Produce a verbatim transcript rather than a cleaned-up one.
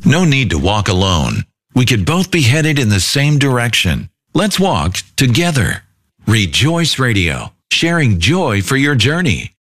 No need to walk alone. We could both be headed in the same direction. Let's walk together. Rejoice Radio, sharing joy for your journey.